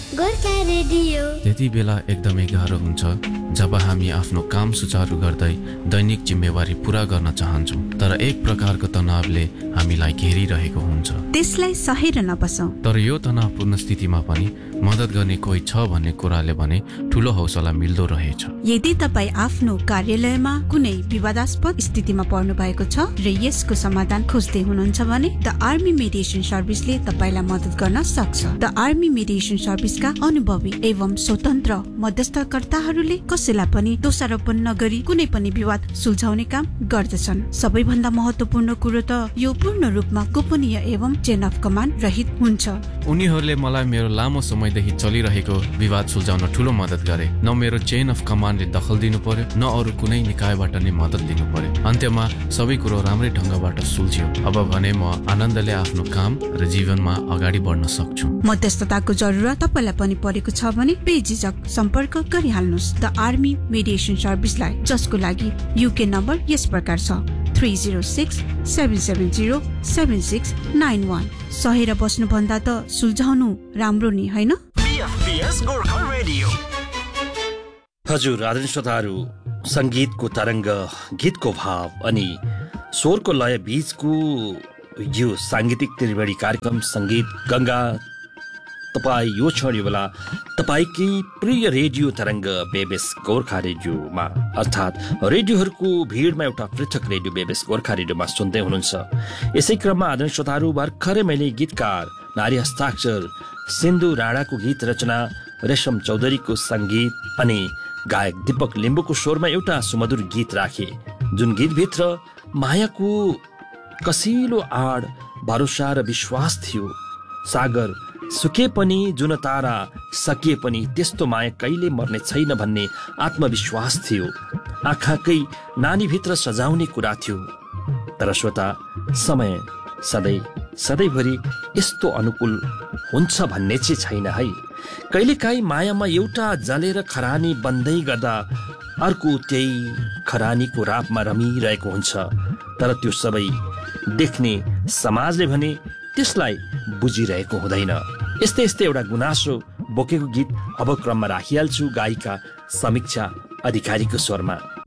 Gorkha radio. त्यति बेला एकदमै गाह्रो हुन्छ जब हामी आफ्नो काम सुचारू गर्दै दैनिक जिम्मेवारी पूरा गर्न चाहन्छौँ, तर एक प्रकारको तनावले हामीलाई घेरिरहेको हुन्छ। त्यसलाई सहेर नबसौँ। तर यो तनावपूर्ण स्थितिमा पनि मद्दत गर्ने कोही छ भन्ने कुराले भने ठूलो हौसला मिल्दो रहेछ। यदि तपाईँ आफ्नो कार्यालयमा कुनै विवादास्पद स्थितिमा पर्नु भएको छ र यसको समाधान खोज्दै हुनुहुन्छ भने द आर्मी मेडिएसन सर्भिसले तपाईँलाई मद्दत गर्न सक्छ। द आर्मी मेडिएसन सर्भिसका अनुभवी एवं स्वतन्त्र मध्यस्थकर्ताहरूले कसैलाई पनि दोषारोपण नगरी कुनै पनि विवाद सुल्झाउने काम गर्दछन्। सबैभन्दा महत्त्वपूर्ण कुरो त यो पूर्ण रूपमा गोपनीय एवं चेन अफ कमान्ड रहित हुन्छ। उनीहरूले मलाई मेरो लामो समयदेखि चलिरहेको विवाद सुल्झाउन ठूलो मद्दत गरे। न मेरो चेन अफ कमान्डले दखल दिनु पर्यो, न अरू कुनै निकायबाट नै मद्दत दिनु पर्यो। अन्त्यमा सबै कुरो राम्रै ढंगबाट सुल्झ्यो। अब भने म आनन्दले आफ्नो काम र जीवनमा अगाडि बढ्न सक्छु। मध्यस्थताको जरुरत तपाईलाई पनि परेको छ भने बेझिझक सम्पर्क गरिहाल्नुहोस् द आर्मी मेडिएसन सर्भिसलाई, जसको लागि युके नम्बर यस प्रकार छ 3067707691। सहेर बस्नु भन्दा त सुल्झाउनु राम्रो नि, हैन? हजुर आदरणीय श्रोताहरू, संगीतको तरंग, गीतको भाव अनि स्वरको लय बीचको यो सांगीतिक त्रिवेणी कार्यक्रम संगीत गंगा तपाईँ यो क्षण यो बेला तपाईँकै प्रिय रेडियो तरंग बेबेस गोर्खा रेडियोमा, अर्थात् रेडियोहरूको भिडमा एउटा पृथक रेडियो बेबेस गोर्खा रेडियोमा सुन्दै हुनुहुन्छ। यसै क्रममा आदरणीय श्रोताहरू, भर्खरै मैले गीतकार नारी हस्ताक्षर सिन्धु राणाको गीत रचना, रेशम चौधरीको संगीत अनि गायक दीपक लिम्बुको स्वरमा एउटा सुमधुर गीत राखे, जुन गीतभित्र मायाको कसिलो आड, भरोसा र विश्वास थियो। सागर सुके पनि, जुन तारा सकिए पनि, त्यस्तो माया कहिले मर्ने छैन भन्ने आत्मविश्वास थियो। आँखाकै नानीभित्र सजाउने कुरा थियो। तर श्रोता, समय सधैँभरि यस्तो अनुकूल हुन्छ भन्ने चाहिँ छैन है। कहिलेकाहीँ मायामा एउटा जलेर खरानी बन्दै गर्दा अर्को त्यही खरानीको रापमा रमिरहेको हुन्छ। तर त्यो सबै देख्ने समाजले भने त्यसलाई बुझिरहेको हुँदैन। यस्तै एउटा गुनासो बोकेको गीत अब क्रममा राखिहाल्छु गायिका समीक्षा अधिकारीको स्वरमा।